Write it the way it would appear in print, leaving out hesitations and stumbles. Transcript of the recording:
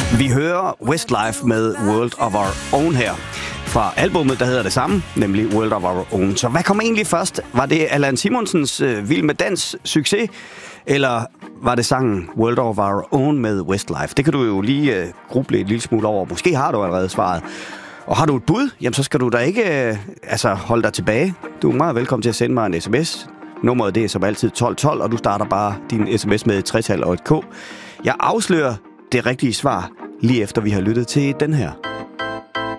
Vi hører Westlife med World of Our Own her. Fra albumet, der hedder det samme, nemlig World of Our Own. Så hvad kom egentlig først? Var det Allan Simonsens Vild med Dans succes? Eller var det sangen World of Our Own med Westlife? Det kan du jo lige gruble et lille smule over. Måske har du allerede svaret. Og har du et bud, jamen så skal du da ikke holde dig tilbage. Du er meget velkommen til at sende mig en sms. Nummeret det er som altid 1212, og du starter bare din sms med et 3-tal og et K. Jeg afslører det rigtige svar, lige efter vi har lyttet til den her.